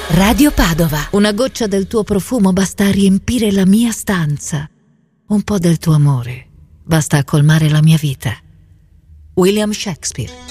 Radio Padova. Una goccia del tuo profumo basta a riempire la mia stanza. Un po' del tuo amore basta a colmare la mia vita. William Shakespeare.